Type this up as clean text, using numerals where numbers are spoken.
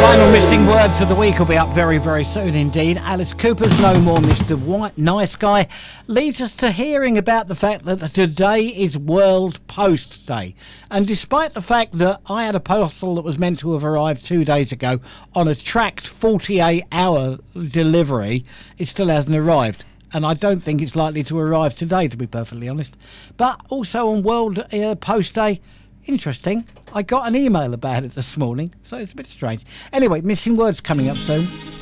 Final missing words of the week will be up very, very soon indeed. Alice Cooper's No More Mr. White Nice Guy leads us to hearing about the fact that today is World Post Day. And despite the fact that I had a parcel that was meant to have arrived 2 days ago on a tracked 48-hour delivery, it still hasn't arrived. And I don't think it's likely to arrive today, to be perfectly honest. But also on World Post Day, interesting, I got an email about it this morning, so it's a bit strange. Anyway, missing words coming up soon.